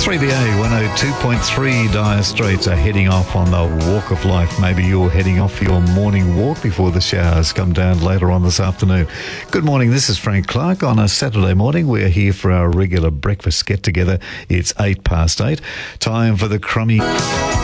3BA 102.3 Dire Straits are heading off on the walk of life. Maybe you're heading off for your morning walk before the showers come down later on this afternoon. Good morning, this is Frank Clark. On a Saturday morning, we're here for our regular breakfast get-together. It's 8 past 8. Time for the crummy...